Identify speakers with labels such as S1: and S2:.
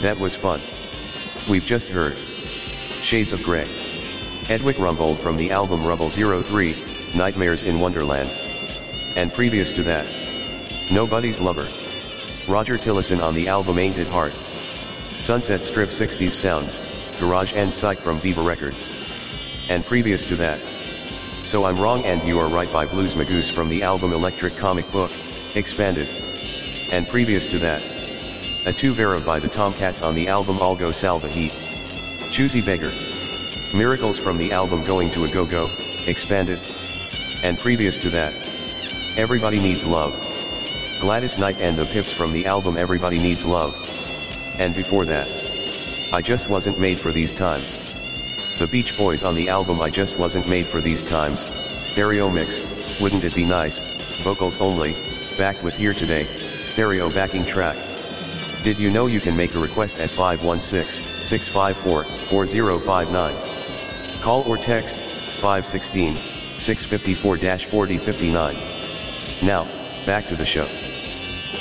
S1: That was fun. We've just heard Shades of Grey. Edwick Rumbold from the album Rubble 03, Nightmares in Wonderland. And previous to that, Nobody's Lover. Roger Tillison on the album Ain't It Hard. Sunset Strip 60s Sounds, Garage and Psych from Viva Records. And previous to that, So I'm Wrong and You Are Right by Blues Magoose from the album Electric Comic Book, Expanded. And previous to that, A Tu Vera by the Tomcats on the album Algo Salva Heat. Choosy Beggar. Miracles from the album Going to a Go-Go, Expanded. And previous to that, Everybody Needs Love. Gladys Knight and the Pips from the album Everybody Needs Love. And before that, I Just Wasn't Made for These Times. The Beach Boys on the album I Just Wasn't Made for These Times, stereo mix, Wouldn't It Be Nice, vocals only, back with Here Today, stereo backing track. Did you know you can make a request at 516-654-4059? Call or text, 516-654-4059. Now, back to the show.